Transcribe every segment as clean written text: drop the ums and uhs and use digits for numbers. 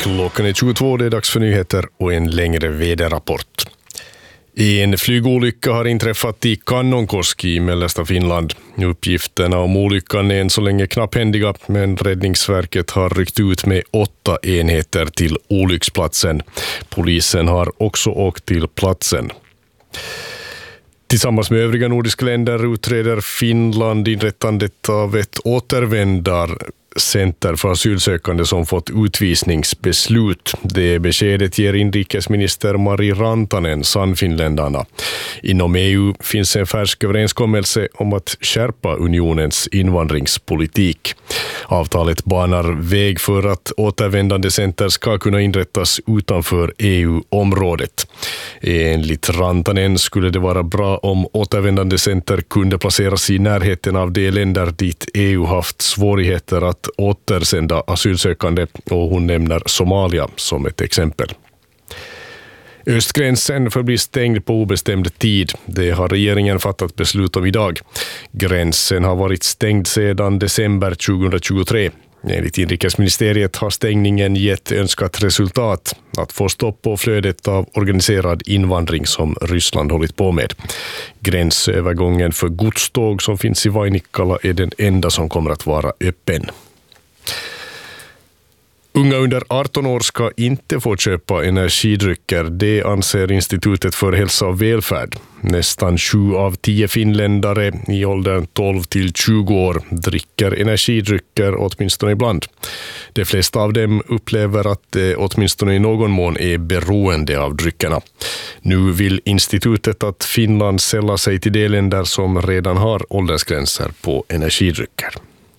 Klockan är 22, det är dags för nyheter och en längre väderrapport. En flygolycka har inträffat i Kannonkoski i mellersta Finland. Uppgifterna om olyckan är än så länge knapphändiga, men Räddningsverket har ryckt ut med 8 enheter till olycksplatsen. Polisen har också åkt till platsen. Tillsammans med övriga nordiska länder utreder Finland inrättandet av ett återvändarcenter för asylsökande som fått utvisningsbeslut. Det beskedet ger inrikesminister Mari Rantanen sannfinländarna. Inom EU finns en färsk överenskommelse om att skärpa unionens invandringspolitik. Avtalet banar väg för att återvändande center ska kunna inrättas utanför EU-området. Enligt Rantanen skulle det vara bra om återvändande center kunde placeras i närheten av de länder dit EU haft svårigheter att återsända asylsökande, och hon nämner Somalia som ett exempel. Östgränsen förblir stängd på obestämd tid. Det har regeringen fattat beslut om idag. Gränsen har varit stängd sedan december 2023. Enligt inrikesministeriet har stängningen gett önskat resultat, att få stopp på flödet av organiserad invandring som Ryssland hållit på med. Gränsövergången för godståg som finns i Vainikkala är den enda som kommer att vara öppen. Unga under 18 år ska inte få köpa energidrycker, det anser Institutet för hälsa och välfärd. Nästan 7 av 10 finländare i åldern 12 till 20 år dricker energidrycker åtminstone ibland. De flesta av dem upplever att det åtminstone i någon mån är beroende av dryckerna. Nu vill institutet att Finland sällar sig till de länder som redan har åldersgränser på energidrycker.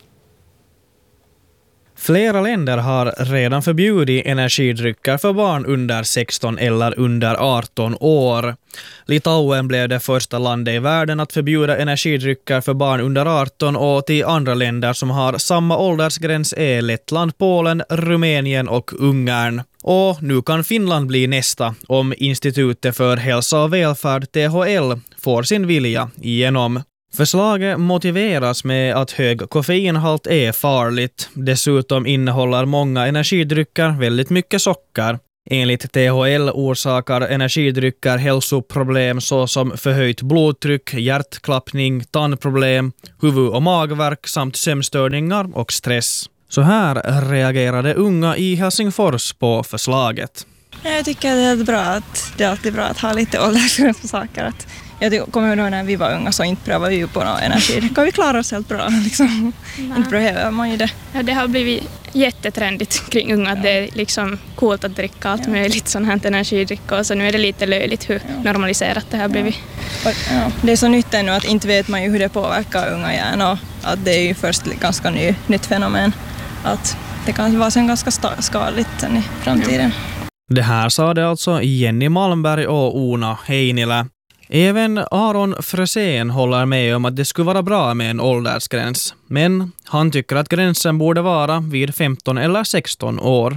Flera länder har redan förbjudit energidrycker för barn under 16 eller under 18 år. Litauen blev det första landet i världen att förbjuda energidrycker för barn under 18, och till andra länder som har samma åldersgräns är Lettland, Polen, Rumänien och Ungern. Och nu kan Finland bli nästa om Institutet för hälsa och välfärd, THL, får sin vilja igenom. Förslaget motiveras med att hög koffeinhalt är farligt. Dessutom innehåller många energidrycker väldigt mycket socker. Enligt THL orsakar energidrycker hälsoproblem såsom förhöjt blodtryck, hjärtklappning, tandproblem, huvud- och magvärk samt sömnstörningar och stress. Så här reagerade unga i Helsingfors på förslaget. Jag tycker det är bra att det är alltid bra att ha lite åldersgräns på saker. Jag kommer ihåg när vi var unga så inte prövade vi på någon energi. Kan vi klara oss helt bra? Liksom. Inte behöver man ju det. Ja, det har blivit jättetrendigt kring unga. Att det är liksom coolt att dricka allt möjligt sån här energidricka. Och så nu är det lite löjligt hur normaliserat det har blivit. Ja. Det är så nytt ännu att inte vet man ju hur det påverkar unga hjärnor. Att det är ju först ganska nytt fenomen. Att det kan vara sen ganska skadligt sen i framtiden. Ja. Det här sa det alltså Jenny Malmberg och Ona Heinilä. Även Aron Frösén håller med om att det skulle vara bra med en åldersgräns. Men han tycker att gränsen borde vara vid 15 eller 16 år.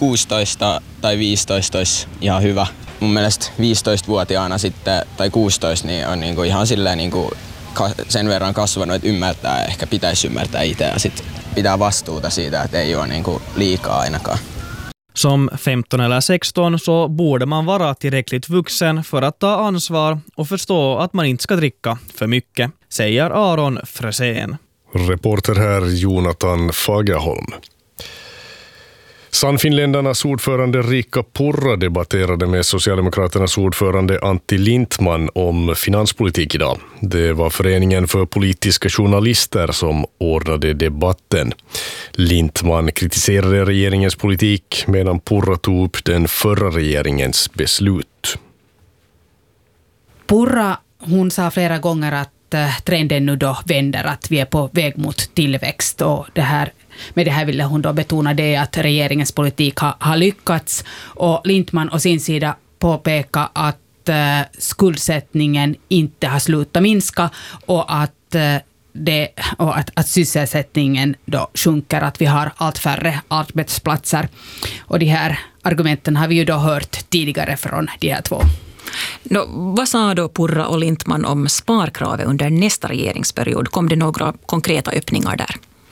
16 tai 15 olisi ihan hyvä. Mun mielestä 15-vuotiaana sitten, tai 16 niin on niinku ihan silleen niinku sen verran kasvanut, että ymmärtää, ehkä pitäisi ymmärtää itse ja sitten pitää vastuuta siitä, että ei ole niinku liikaa ainakaan. Som 15 eller 16 så borde man vara tillräckligt vuxen för att ta ansvar och förstå att man inte ska dricka för mycket, säger Aron Frösén. Reporter här Jonathan Fagerholm. Sannfinländarnas ordförande Riikka Purra debatterade med Socialdemokraternas ordförande Antti Lindtman om finanspolitik idag. Det var föreningen för politiska journalister som ordnade debatten. Lindtman kritiserade regeringens politik medan Purra tog upp den förra regeringens beslut. Purra, hon sa flera gånger att trenden nu då vänder, att vi är på väg mot tillväxt, och med det här ville hon då betona det att regeringens politik har lyckats, och Lindtman å sin sida påpeka att skuldsättningen inte har slutat minska och att sysselsättningen då sjunker, att vi har allt färre arbetsplatser. Och de här argumenten har vi ju då hört tidigare från de här två. Vad sa då Purra och Lindtman om sparkravet under nästa regeringsperiod? Kom det några konkreta öppningar där?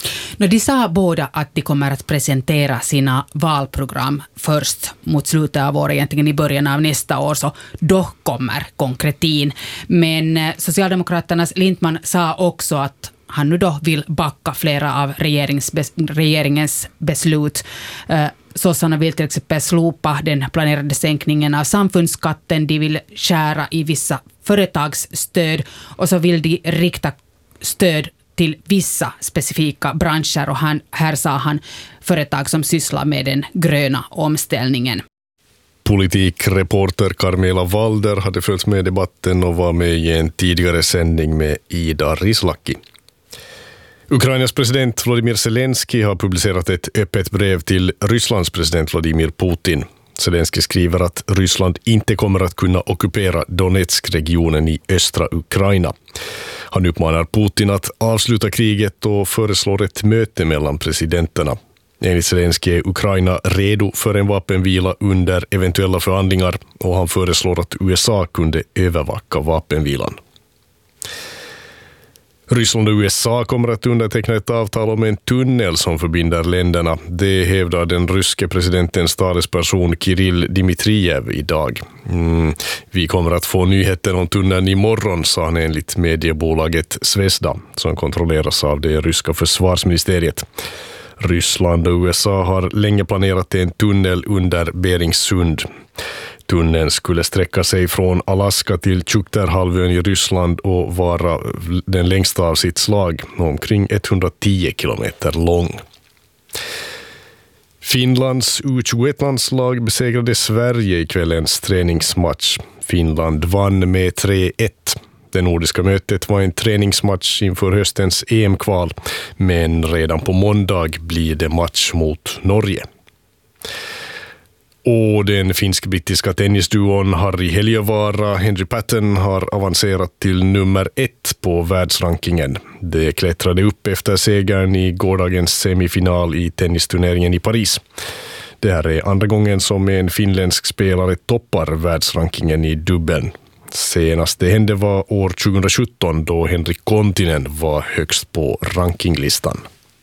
De sa båda att de kommer att presentera sina valprogram först mot slutet av året, egentligen i början av nästa år, så då kommer konkretin. Men Socialdemokraternas Lindtman sa också att han nu då vill backa flera av regeringens beslut. Sossarna vill till exempel slopa den planerade sänkningen av samfundsskatten, de vill skära i vissa företagsstöd och så vill de rikta stöd till vissa specifika branscher, och här sa han företag som sysslar med den gröna omställningen. Politikreporter Carmela Walder hade följt med debatten och var med i en tidigare sändning med Ida Rislaki. Ukrainas president Volodymyr Zelensky har publicerat ett öppet brev till Rysslands president Vladimir Putin. Zelensky skriver att Ryssland inte kommer att kunna ockupera Donetsk-regionen i östra Ukraina. Han uppmanar Putin att avsluta kriget och föreslår ett möte mellan presidenterna. Enligt Zelensky är Ukraina redo för en vapenvila under eventuella förhandlingar, och han föreslår att USA kunde övervaka vapenvilan. Ryssland och USA kommer att underteckna ett avtal om en tunnel som förbinder länderna. Det hävdar den ryske presidentens talesperson Kirill Dmitrijev idag. Vi kommer att få nyheter om tunneln imorgon, sa han enligt mediebolaget Zvezda, som kontrolleras av det ryska försvarsministeriet. Ryssland och USA har länge planerat en tunnel under Beringssund. Tunneln skulle sträcka sig från Alaska till Tjukterhalvön i Ryssland och vara den längsta av sitt slag, omkring 110 kilometer lång. Finlands U21-landslag besegrade Sverige i kvällens träningsmatch. Finland vann med 3-1. Det nordiska mötet var en träningsmatch inför höstens EM-kval, men redan på måndag blir det match mot Norge. Och den finsk-brittiska tennisduon Harri Heliövaara Henry Patton har avancerat till nummer 1 på världsrankingen. Det klättrade upp efter segern i gårdagens semifinal i tennisturneringen i Paris. Det här är andra gången som en finländsk spelare toppar världsrankingen i dubbeln. Senast det hände var år 2017 då Henrik Kontinen var högst på rankinglistan.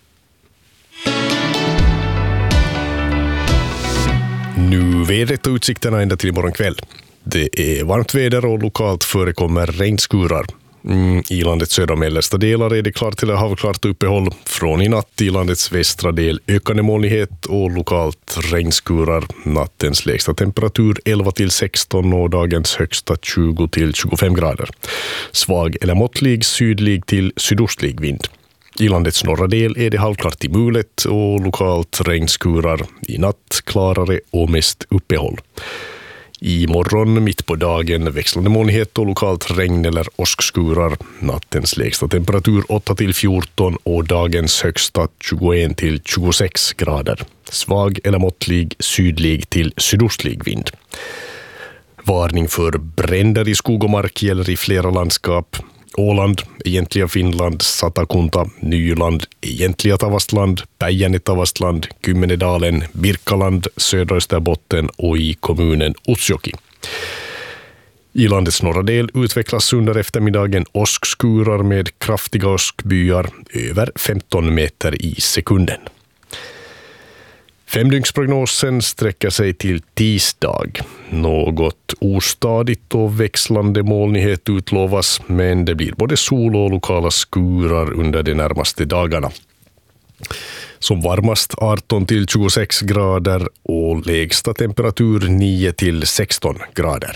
Nu vädret och utsikterna ända till imorgon kväll. Det är varmt väder och lokalt förekommer regnskurar. I landets södra och mellersta delar är det klart till havklart uppehåll. Från i natt i landets västra del ökande molnighet och lokalt regnskurar. Nattens lägsta temperatur 11-16 och dagens högsta 20-25 grader. Svag eller måttlig sydlig till sydostlig vind. I landets norra del är det halvklart i mulet och lokalt regnskurar. I natt klarare och mest uppehåll. I morgon mitt på dagen växlande molnighet och lokalt regn eller åskskurar. Nattens lägsta temperatur 8-14 och dagens högsta 21-26 grader. Svag eller måttlig sydlig till sydostlig vind. Varning för bränder i skog och mark gäller i flera landskap. Åland, egentliga Finland, Satakunta, Nyland, egentliga Tavastland, Päijänne-Tavastland, Kymmenedalen, Birkaland, södra Österbotten och i kommunen Utsjoki. I landets norra del utvecklas under eftermiddagen åskskurar med kraftiga åskbyar över 15 meter i sekunden. Femdygnsprognosen sträcker sig till tisdag. Något ostadigt och växlande molnighet utlovas, men det blir både sol och lokala skurar under de närmaste dagarna. Som varmast 18-26 grader och lägsta temperatur 9-16 grader.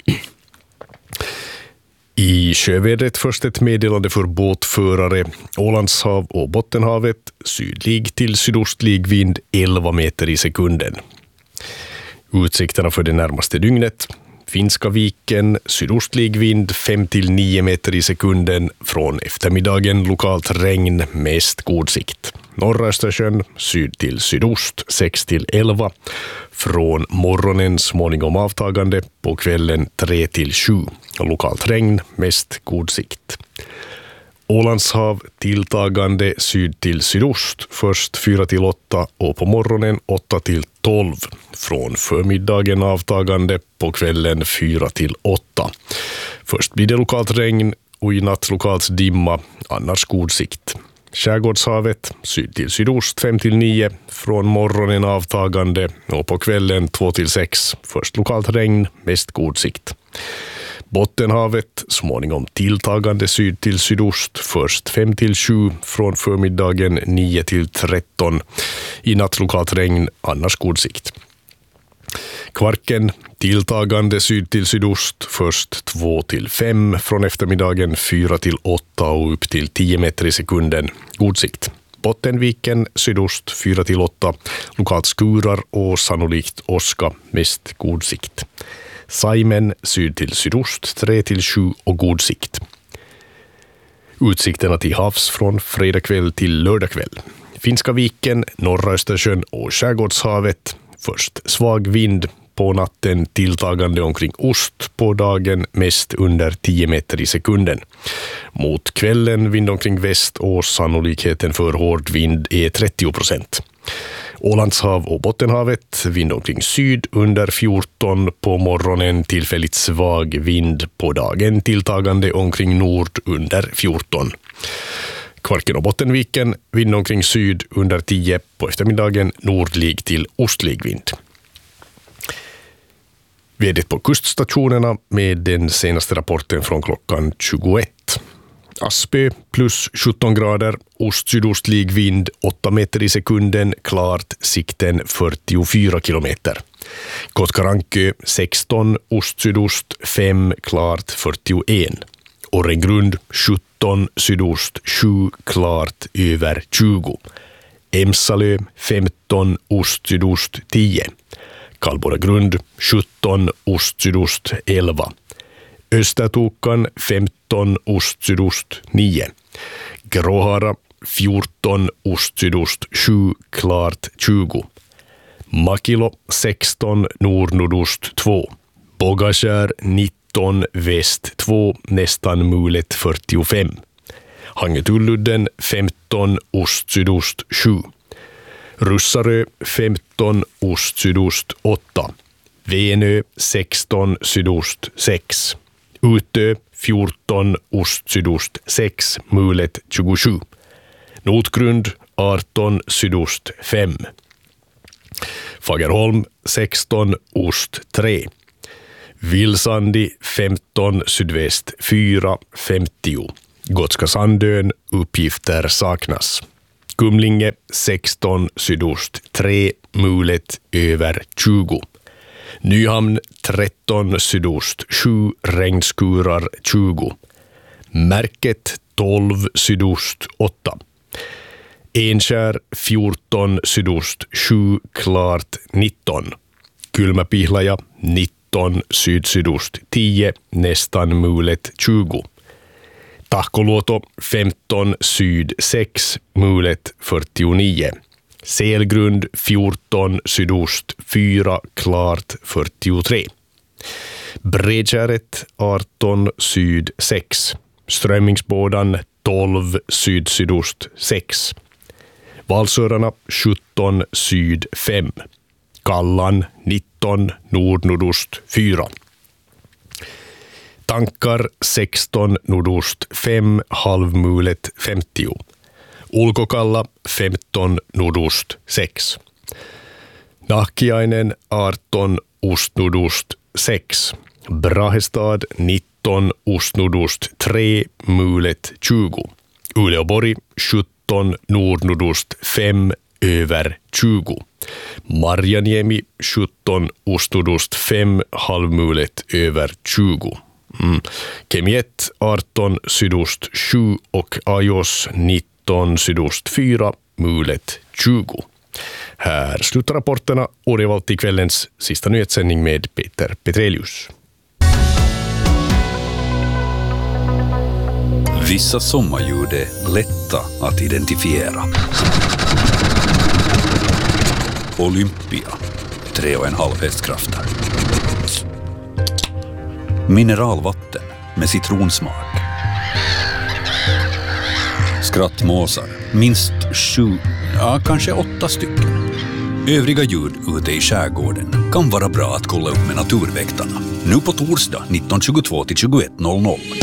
I sjövädret först ett meddelande för båtförare. Ålandshav och Bottenhavet, sydlig till sydostlig vind 11 meter i sekunden. Utsikterna för det närmaste dygnet. Finska viken, sydostlig vind 5-9 meter i sekunden. Från eftermiddagen lokalt regn, mest god sikt. Norra Östersjön, syd till sydost 6-11. Från morgonen småningom avtagande, på kvällen 3-7. Lokalt regn, mest god sikt. Ålandshav tilltagande syd till sydost, först 4-8 och på morgonen 8-12. Från förmiddagen avtagande, på kvällen 4-8. Först blir det lokalt regn och i natt lokalt dimma, annars god sikt. Skärgårdshavet syd till sydost 5-9, från morgonen avtagande och på kvällen 2-6. Först lokalt regn, mest god sikt. Bottenhavet småningom tilltagande syd till sydost, först 5-7, från förmiddagen 9-13. I natt lokalt regn, annars god sikt. Kvarken tilltagande syd till sydost, först 2-5, från eftermiddagen 4-8 och upp till 10 meter i sekunden, god sikt. Bottenviken sydost 4-8, lokalt skurar och sannolikt åska, mest god sikt. Saimen syd till sydost 3-7 och god sikt. Utsikterna till havs från fredag kväll till lördag kväll. Finska viken, norra Östersjön och Skärgårdshavet. Först svag vind, på natten tilltagande omkring ost, på dagen mest under 10 meter i sekunden. Mot kvällen vind omkring väst och sannolikheten för hård vind är 30%. Ålandshav och Bottenhavet vind omkring syd under 14, på morgonen tillfälligt svag vind, på dagen tilltagande omkring nord under 14. Kvarken och Bottenviken vind omkring syd under 10, på eftermiddagen nordlig till ostlig vind. Vädret på kuststationerna med den senaste rapporten från klockan 21. Aspö plus 17 grader, ost-sydostlig vind 8 meter i sekunden, klart, sikten 44 kilometer. Kotkarankö 16, ost-sydost 5, klart 41. Årengrund 17, sydost 7, klart över 20. Emsalö 15, ost-sydost 10. Kalboragrund 17, ost-sydost 11. Östertokan 15, ost-sydost 9. Gråhara 14, ost-sydost 7, klart 20. Makilo 16, nord-nordost 2. Bogaskär 19, väst 2, nästan mulet 45. Hangetulludden 15, ost-sydost 7. Russarö 15, ost-sydost 8. Venö 16, sydost 6. Utö 14, ost-sydost 6, mulet 27. Notgrund 18, sydost 5. Fagerholm 16, ost 3. Vilsandi 15, sydväst 4, 50. Gotska Sandön, uppgifter saknas. Kumlinge 16, sydost 3, mulet över 20. Nyhamn 13, sydost 7, regnskurar 20. Märket 12, sydost 8. Enskär 14, sydost 7, klart 19. Kylmäpihlaja 19, syd-sydost 10, nästan mulet 20. Tahkoluoto 15, syd 6, mulet 49. Selgrund 14, sydost 4, klart 43. Bredkäret 18, syd 6. Strömmingsbådan 12, syd-sydost 6. Valsörarna 17, syd 5. Kallan 19, nord-nordost 4. Tankar 16, nordost 5, halvmulet 50. Ulkokalla 15, nordost 6. Nahkiainen 18, ostnordost 6. Brahestad 19, ostnordost 3, mulet 20. Uleåborg 17, nordnordost 5, över 20. Marjaniemi 17, ostnordost 5, halvmulet över 20. Kemiet 18, sydost 7 och Ajos 19, sydost 4, mulet 20. Här slutar rapporterna och det var till kvällens sista nyhetssändning med Peter Petrelius. Vissa sommarljud är lätta att identifiera. Olympia, 3,5 hästkrafter. Mineralvatten med citronsmak. Skrattmåsar, minst 7, kanske 8 stycken. Övriga ljud ute i skärgården kan vara bra att kolla upp med naturväktarna. Nu på torsdag 19.22 till 21.00.